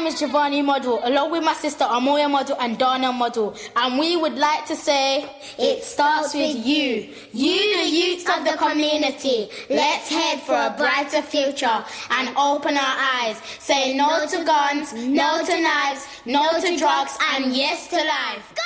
name is Giovanni Model, along with my sister Amoya Model and Dana Model, and we would like to say, it starts with you. You, the youth of the community. Let's head for a brighter future and open our eyes. Say no to guns, no to knives, no to drugs, and yes to life.